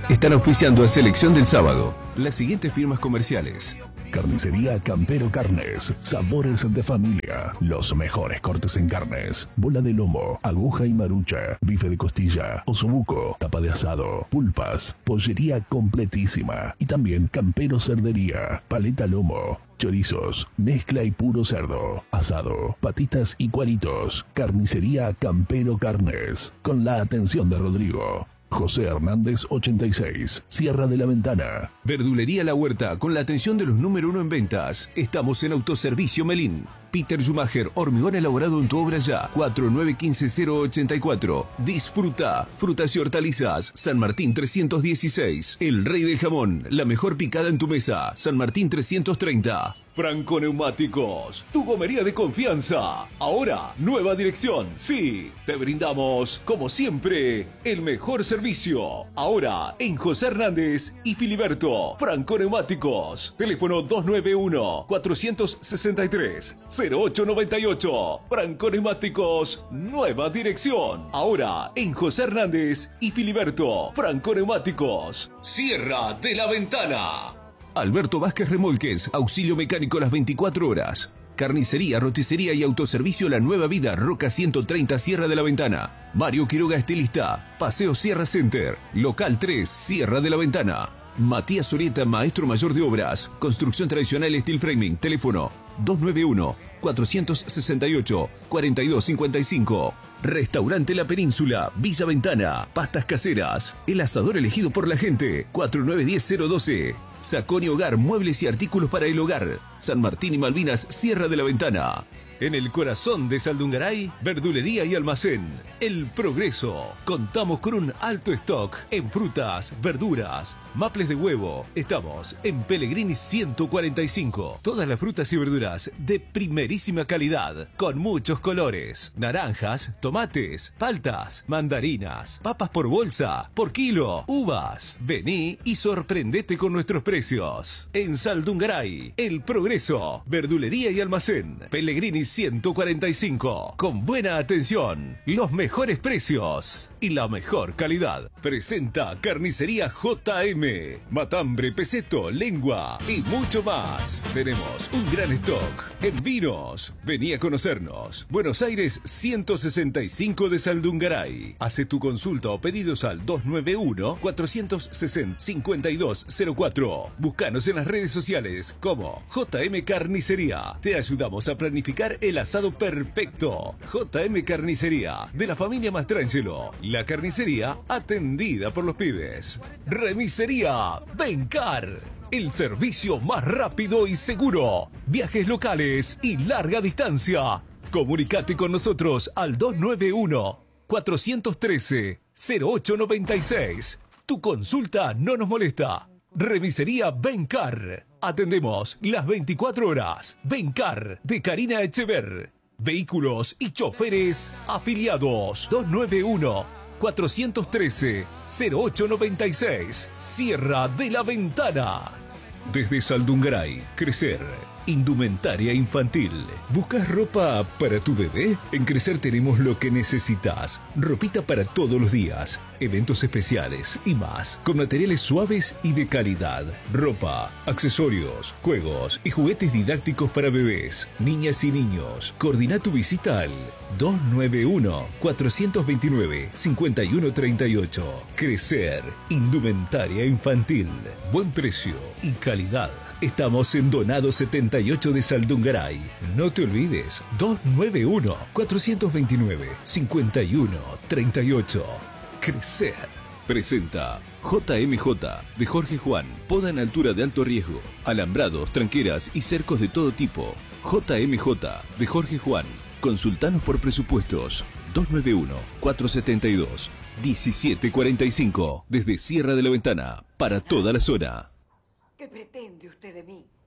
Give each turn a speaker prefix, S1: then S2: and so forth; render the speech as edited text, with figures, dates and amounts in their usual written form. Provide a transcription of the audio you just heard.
S1: Están auspiciando a Selección del Sábado las siguientes firmas comerciales:
S2: Carnicería Campero Carnes, sabores de familia, los mejores cortes en carnes, bola de lomo, aguja y marucha, bife de costilla, osobuco, tapa de asado, pulpas, pollería completísima y también Campero Cerdería, paleta lomo, chorizos, mezcla y puro cerdo, asado, patitas y cuaritos. Carnicería Campero Carnes, con la atención de Rodrigo. José Hernández 86, Sierra de la Ventana.
S1: Verdulería La Huerta, con la atención de los número 1 en ventas. Estamos en Autoservicio Melín. Peter Schumacher, hormigón elaborado en tu obra ya. 4915-084. Disfruta. Frutas y hortalizas. San Martín 316. El Rey del Jamón. La mejor picada en tu mesa. San Martín 330. Franco Neumáticos, tu gomería de confianza. Ahora, nueva dirección. Sí, te brindamos, como siempre, el mejor servicio. Ahora, en José Hernández y Filiberto. Franco Neumáticos. Teléfono 291-463-0898. Franco Neumáticos, nueva dirección. Ahora, en José Hernández y Filiberto. Franco Neumáticos. Sierra de la Ventana. Alberto Vázquez Remolques, auxilio mecánico las 24 horas. Carnicería, roticería y autoservicio La Nueva Vida, Roca 130, Sierra de la Ventana. Mario Quiroga, estilista. Paseo Sierra Center, Local 3, Sierra de la Ventana. Matías Sorieta, maestro mayor de obras. Construcción tradicional steel framing. Teléfono 291-468-4255. Restaurante La Península, Villa Ventana. Pastas caseras. El asador elegido por la gente. 4910-012. Saconi Hogar, muebles y artículos para el hogar. San Martín y Malvinas, Sierra de la Ventana. En el corazón de Saldungaray, verdulería y almacén. El Progreso. Contamos con un alto stock en frutas, verduras, maples de huevo. Estamos en Pellegrini 145. Todas las frutas y verduras de primerísima calidad, con muchos colores. Naranjas, tomates, paltas, mandarinas, papas por bolsa, por kilo, uvas. Vení y sorprendete con nuestros precios. En Saldungaray, El Progreso. Verdulería y almacén. Pellegrini 145. Con buena atención, los mejores precios y la mejor calidad. Presenta Carnicería JM. Matambre, peseto, lengua y mucho más. Tenemos un gran stock en vinos. Vení a conocernos. Buenos Aires 165 de Saldungaray. Hace tu consulta o pedidos al 291-460-5204. Búscanos en las redes sociales como JM Carnicería. Te ayudamos a planificar el asado perfecto. JM Carnicería, de la familia Mastrangelo. La carnicería atendida por los pibes. Remisería Bencar, el servicio más rápido y seguro. Viajes locales y larga distancia. Comunicate con nosotros al 291-413-0896. Tu consulta no nos molesta. Remisería Bencar. Atendemos las 24 horas. Bencar, de Karina Echever. Vehículos y choferes afiliados. 291-413-0896. Sierra de la Ventana. Desde Saldungaray, Crecer. Indumentaria infantil. ¿Buscas ropa para tu bebé? En Crecer tenemos lo que necesitas. Ropita para todos los días, eventos especiales y más, con materiales suaves y de calidad. Ropa, accesorios, juegos y juguetes didácticos para bebés, niñas y niños. Coordina tu visita al 291-429-5138. Crecer. Indumentaria infantil. Buen precio y calidad. Estamos en Donado 78 de Saldungaray. No te olvides, 291-429-5138. Crecer. Presenta JMJ de Jorge Juan. Poda en altura de alto riesgo. Alambrados, tranqueras y cercos de todo tipo. JMJ de Jorge Juan. Consultanos por presupuestos. 291-472-1745. Desde Sierra de la Ventana. Para toda la zona.
S3: ¿Qué pretende usted de mí?